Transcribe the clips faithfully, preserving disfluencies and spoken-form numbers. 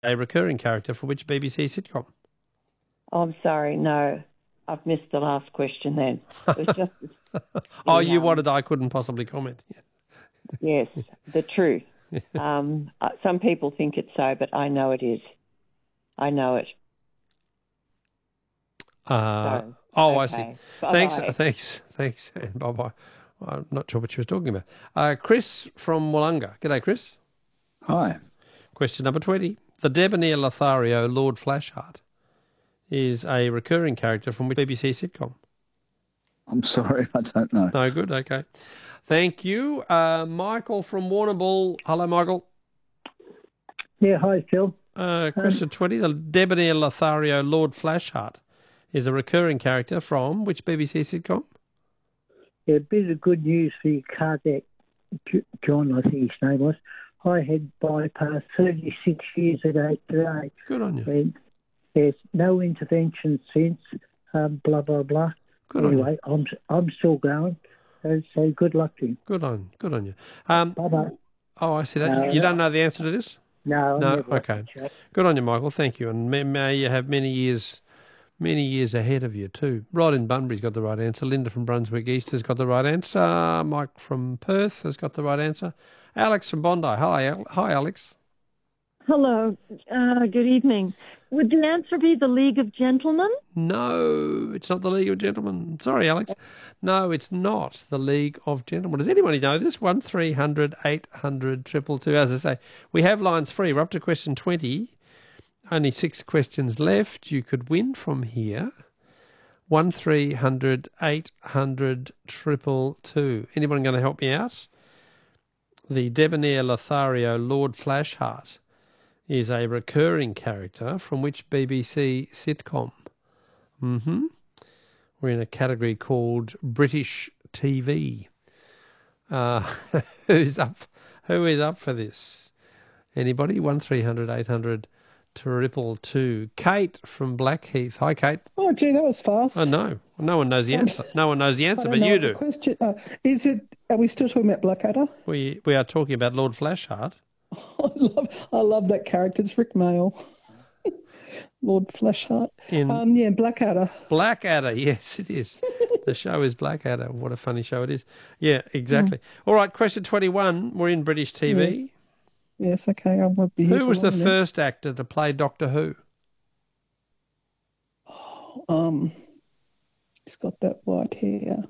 a recurring character for which B B C sitcom? Oh, I'm sorry, no. I've missed the last question then. It was just oh, the, you um, wanted I couldn't possibly comment. Yes, the truth. um, uh, some people think it's so, but I know it is. I know it. Uh, so, oh, okay. I see. Bye-bye. Thanks, thanks, thanks, and bye-bye. I'm not sure what she was talking about. Uh, Chris from Wollonga. G'day, Chris. Hi. Question number twenty. The debonair Lothario, Lord Flashheart, is a recurring character from which B B C sitcom? I'm sorry, I don't know. No good, okay. Thank you. Uh, Michael from Warrnambool. Hello, Michael. Yeah, hi, Phil. Uh, question um, twenty. The debonair Lothario, Lord Flashheart, is a recurring character from which B B C sitcom? Yeah, a bit of good news for your cardiac, John, I think his name was. I had bypass thirty-six years ago today. Good on you. And there's no intervention since, um, blah, blah, blah. Good anyway, on you. I'm, I'm still going, so, so good luck to you. Good on, good on you. Um, Bye-bye. Oh, I see that. No, you don't know the answer to this? No. No, okay. Good on you, Michael. Thank you. And may, may you have many years many years ahead of you too. Rod in Bunbury's got the right answer. Linda from Brunswick East has got the right answer. Mike from Perth has got the right answer. Alex from Bondi. Hi, hi, Alex. Hello. Uh, good evening. Would the answer be the League of Gentlemen? No, it's not the League of Gentlemen. Sorry, Alex. No, it's not the League of Gentlemen. Does anybody know this? one three hundred eight hundred two two two. As I say, we have lines free. We're up to question twenty. Only six questions left. You could win from here. one three hundred eight hundred two two two. Anyone going to help me out? The debonair Lothario, Lord Flashheart, is a recurring character from which B B C sitcom? Mm-hmm. We're in a category called British T V. Uh, who's up? Who is up for this? Anybody? one three hundred eight hundred Triple two. Kate from Blackheath. Hi, Kate. Oh, gee, that was fast. Oh, no. No one knows the answer. No one knows the answer, but you do. Question. Uh, is it? Are we still talking about Blackadder? We we are talking about Lord Flashheart. I love I love that character. It's Rick Mail. Lord Flashheart. In um, yeah, Blackadder. Blackadder, yes, it is. The show is Blackadder. What a funny show it is. Yeah, exactly. Mm. All right, question twenty-one. We're in British T V. Yes. Yes, okay, I won't be here. Who was the then. first actor to play Doctor Who? Oh, um, he's got that white hair.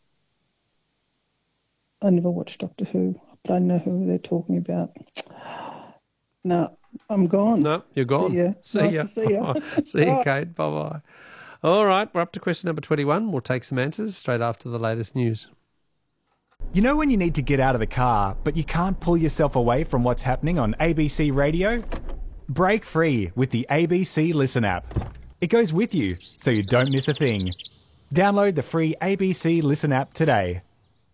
I never watched Doctor Who. I don't know who they're talking about. No, I'm gone. No, you're gone. See ya. See ya. Nice see ya. See you, Kate. Bye-bye. All right, we're up to question number twenty-one. We'll take some answers straight after the latest news. You know when you need to get out of the car, but you can't pull yourself away from what's happening on A B C Radio? Break free with the A B C Listen app. It goes with you, so you don't miss a thing. Download the free A B C Listen app today.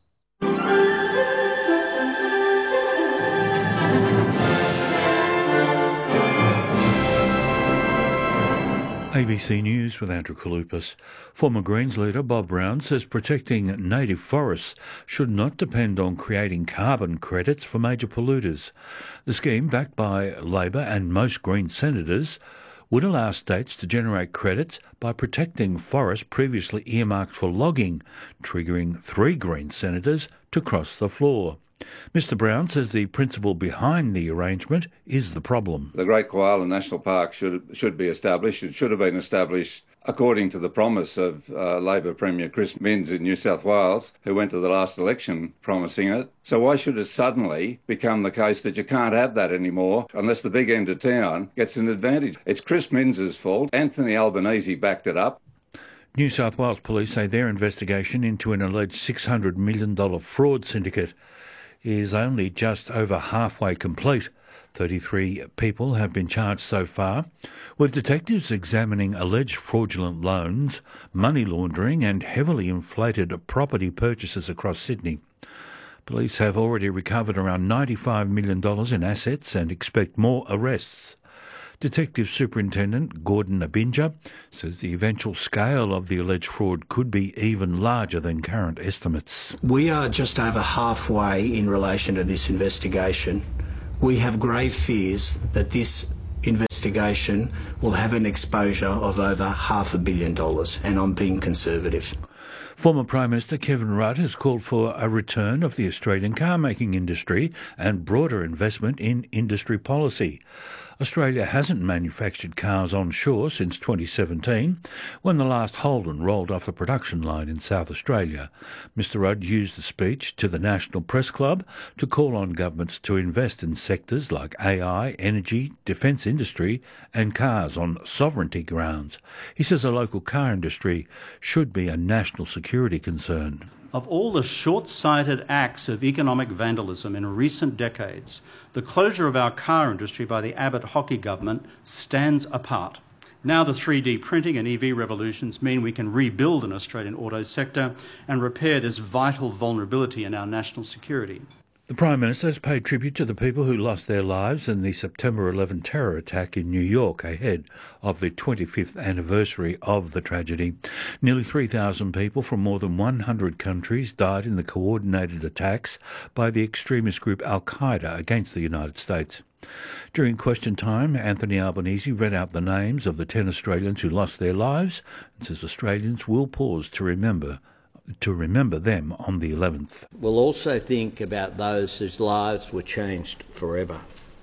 A B C News with Andrew Kalupas. Former Greens leader Bob Brown says protecting native forests should not depend on creating carbon credits for major polluters. The scheme, backed by Labor and most Green senators, would allow states to generate credits by protecting forests previously earmarked for logging, triggering three Green senators to cross the floor. Mister Brown says the principle behind the arrangement is the problem. The Great Koala National Park should should be established. It should have been established according to the promise of uh, Labor Premier Chris Minns in New South Wales, who went to the last election promising it. So why should it suddenly become the case that you can't have that anymore unless the big end of town gets an advantage? It's Chris Minns' fault. Anthony Albanese backed it up. New South Wales police say their investigation into an alleged six hundred million dollars fraud syndicate is only just over halfway complete. thirty-three people have been charged so far, with detectives examining alleged fraudulent loans, money laundering and heavily inflated property purchases across Sydney. Police have already recovered around ninety-five million dollars in assets and expect more arrests. Detective Superintendent Gordon Abinja says the eventual scale of the alleged fraud could be even larger than current estimates. We are just over halfway in relation to this investigation. We have grave fears that this investigation investigation will have an exposure of over half a billion dollars, and I'm being conservative. Former Prime Minister Kevin Rudd has called for a return of the Australian car-making industry and broader investment in industry policy. Australia hasn't manufactured cars onshore since twenty seventeen, when the last Holden rolled off the production line in South Australia. Mister Rudd used the speech to the National Press Club to call on governments to invest in sectors like A I, energy, defence industry and cars on sovereignty grounds. He says a local car industry should be a national security concern. Of all the short-sighted acts of economic vandalism in recent decades, the closure of our car industry by the Abbott Hockey government stands apart. Now the three D printing and E V revolutions mean we can rebuild an Australian auto sector and repair this vital vulnerability in our national security. The Prime Minister has paid tribute to the people who lost their lives in the September eleventh terror attack in New York ahead of the twenty-fifth anniversary of the tragedy. Nearly three thousand people from more than one hundred countries died in the coordinated attacks by the extremist group Al-Qaeda against the United States. During question time, Anthony Albanese read out the names of the ten Australians who lost their lives and says Australians will pause to remember to remember them on the eleventh. We'll also think about those whose lives were changed forever.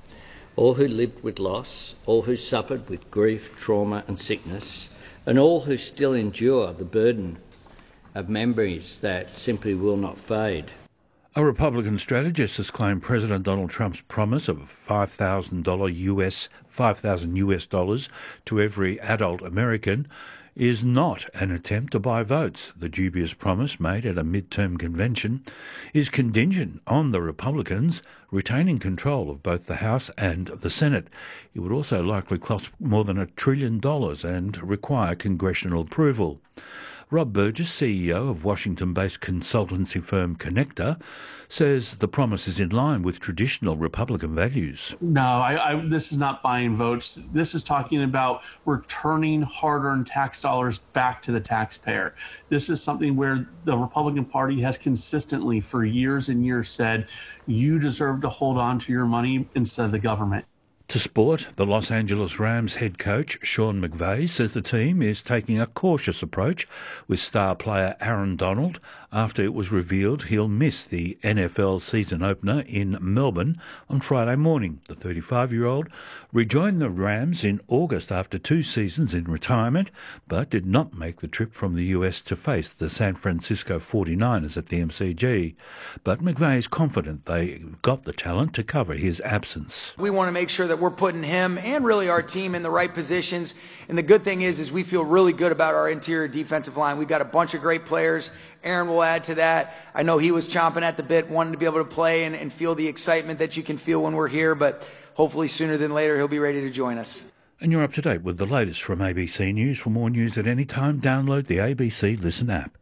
All who lived with loss, all who suffered with grief, trauma and sickness, and all who still endure the burden of memories that simply will not fade. A Republican strategist has claimed President Donald Trump's promise of five thousand dollars U S, five thousand U S dollars to every adult American is not an attempt to buy votes. The dubious promise made at a midterm convention is contingent on the Republicans retaining control of both the House and the Senate. It would also likely cost more than a trillion dollars and require congressional approval. Rob Burgess, C E O of Washington-based consultancy firm Connector, says the promise is in line with traditional Republican values. No, I, I, this is not buying votes. This is talking about returning hard-earned tax dollars back to the taxpayer. This is something where the Republican Party has consistently, for years and years, said, you deserve to hold on to your money instead of the government. To sport, the Los Angeles Rams head coach Sean McVay says the team is taking a cautious approach with star player Aaron Donald after it was revealed he'll miss the N F L season opener in Melbourne on Friday morning. The thirty-five-year-old rejoined the Rams in August after two seasons in retirement, but did not make the trip from the U S to face the San Francisco forty-niners at the M C G. But McVay is confident they got the talent to cover his absence. We want to make sure that we're putting him and really our team in the right positions. And the good thing is, is we feel really good about our interior defensive line. We've got a bunch of great players. Aaron will add to that. I know he was chomping at the bit, wanting to be able to play and, and feel the excitement that you can feel when we're here, but hopefully sooner than later he'll be ready to join us. And you're up to date with the latest from A B C News. For more news at any time, download the A B C Listen app.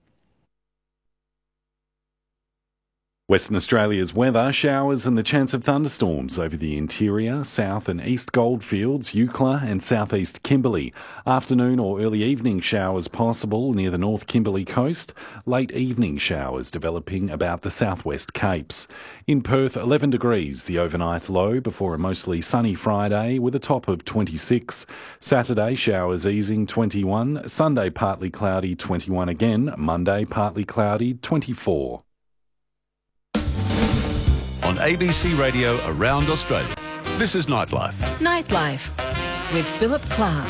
Western Australia's weather, showers and the chance of thunderstorms over the interior, south and east Goldfields, Eucla and southeast Kimberley. Afternoon or early evening showers possible near the North Kimberley coast. Late evening showers developing about the southwest Capes. In Perth, eleven degrees, the overnight low before a mostly sunny Friday with a top of twenty-six. Saturday, showers easing, twenty-one. Sunday, partly cloudy, twenty-one again. Monday, partly cloudy, twenty-four. On A B C Radio around Australia, this is Nightlife. Nightlife with Philip Clark.